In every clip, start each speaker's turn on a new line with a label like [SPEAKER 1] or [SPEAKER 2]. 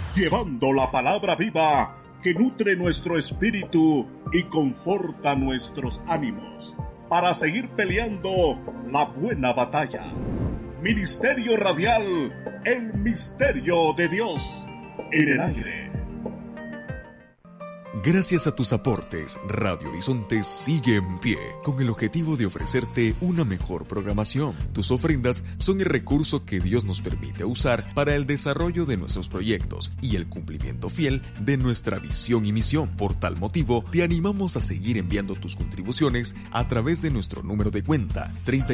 [SPEAKER 1] llevando la palabra viva que nutre nuestro espíritu y conforta nuestros ánimos, para seguir peleando la buena batalla. Ministerio Radial, el misterio de Dios, en el aire.
[SPEAKER 2] Gracias a tus aportes, Radio Horizonte sigue en pie, con el objetivo de ofrecerte una mejor programación. Tus ofrendas son el recurso que Dios nos permite usar para el desarrollo de nuestros proyectos y el cumplimiento fiel de nuestra visión y misión. Por tal motivo, te animamos a seguir enviando tus contribuciones a través de nuestro número de cuenta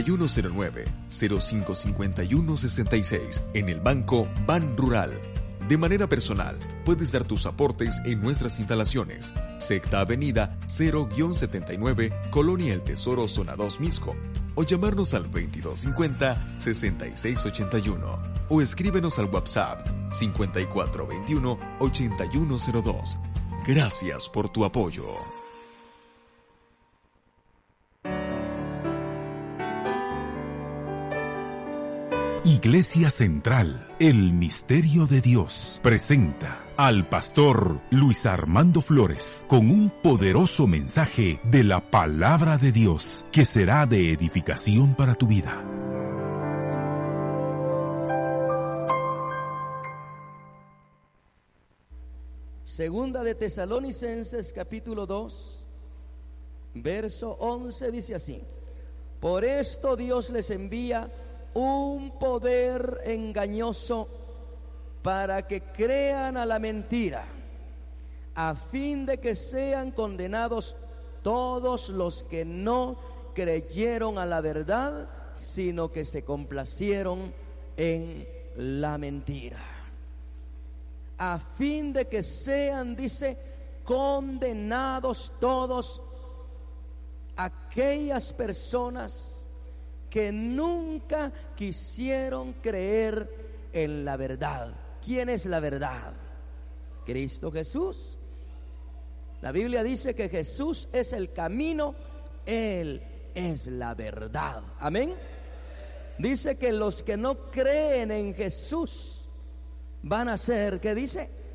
[SPEAKER 2] 3109-055166 en el Banco Ban Rural. De manera personal, puedes dar tus aportes en nuestras instalaciones. Sexta Avenida 0-79, Colonia El Tesoro, Zona 2, Misco. O llamarnos al 2250-6681. O escríbenos al WhatsApp 5421-8102. Gracias por tu apoyo.
[SPEAKER 3] Iglesia Central, el Misterio de Dios, presenta al pastor Luis Armando Flores con un poderoso mensaje de la Palabra de Dios que será de edificación para tu vida.
[SPEAKER 4] Segunda de Tesalonicenses capítulo 2, verso 11 dice así: por esto Dios les envía un poder engañoso para que crean a la mentira, a fin de que sean condenados todos los que no creyeron a la verdad, sino que se complacieron en la mentira. A fin de que sean, dice, condenados todos aquellas personas que nunca quisieron creer en la verdad. ¿Quién es la verdad? Cristo Jesús. La Biblia dice que Jesús es el camino, Él es la verdad. Amén. Dice que los que no creen en Jesús van a ser, ¿qué dice?